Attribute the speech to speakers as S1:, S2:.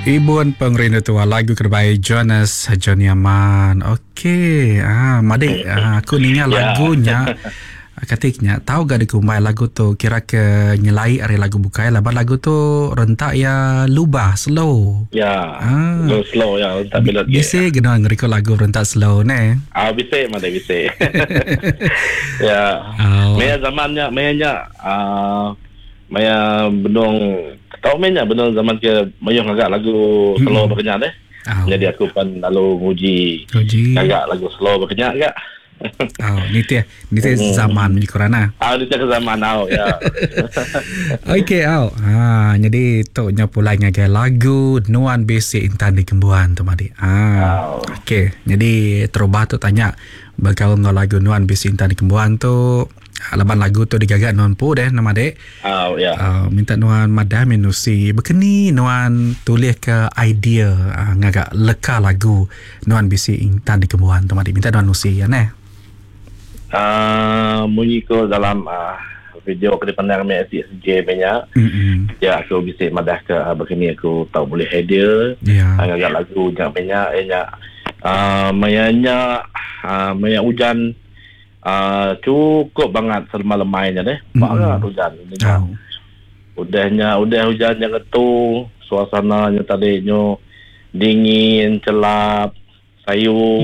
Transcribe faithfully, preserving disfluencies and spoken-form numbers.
S1: Ibon Pengrindu tua lagu terbaik Jonas John Yaman. Okey, ah Madik, ah, aku ninya lagunya katiknya tahu gak dikumai lagu tu kira ke nyelai ari lagu bukai laban lagu tu rentak ya lubah slow.
S2: Ya,
S1: Ah,
S2: slow slow ya, tak
S1: bi-
S2: belot
S1: bisa
S2: ke.
S1: guna ngeriko lagu rentak slow ne.
S2: Ah, bisa mana bisa. Ya,
S1: Oh.
S2: maya zamannya, mayanya ah maya benung tahu maya benung zaman ke mayung agak lagu slow
S1: Mm-mm.
S2: berkenyak deh.
S1: Oh.
S2: Jadi aku pun lalu nguji
S1: Uji.
S2: agak lagu slow berkenyak agak.
S1: Oh, ni teh, ni teh zaman ni korana.
S2: Ah, di tengah zaman now ya.
S1: Okey, au. Ha, jadi tu nya pula ngagai lagu Nuan Basic Intan di Kembuan tu Madi. Ah.
S2: Ah,
S1: Okey, jadi terubah tu tanya bakal ngau lagu Nuan Basic Intan di Kembuan tu laban lagu tu digagak Nuan pu deh nama dek.
S2: ah ya.
S1: Uh, minta Nuan madam minusi bekeni Nuan tulis ke idea uh, ngagak leka lagu Nuan Basic Intan di Kembuan tu Madi. Minta Nuan nusi ya ne.
S2: Ah, bunyi ko dalam ah video ke depan kami S J banyak.
S1: Hmm.
S2: Ya, aku bisa madah ke uh, begini aku tahu boleh idea.
S1: Ya.
S2: Agak lagu yang banyak enya uh, mayanya uh, maya hujan uh, cukup banget semalamnya deh. Banget hujan.
S1: Oh.
S2: Udahnya udah hujan yang itu suasananya tadinya dingin, celap, sayung